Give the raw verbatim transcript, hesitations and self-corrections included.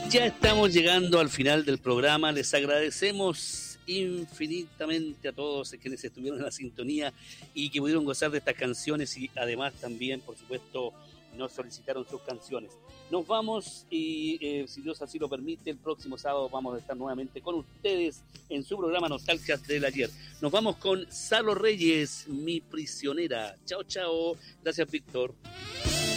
Ya estamos llegando al final del programa. Les agradecemos infinitamente a todos quienes estuvieron en la sintonía y que pudieron gozar de estas canciones y además también, por supuesto, nos solicitaron sus canciones. Nos vamos y eh, si Dios así lo permite, el próximo sábado vamos a estar nuevamente con ustedes en su programa Nostalgias del Ayer. Nos vamos con Salo Reyes, Mi Prisionera. Chao, chao. Gracias, Víctor.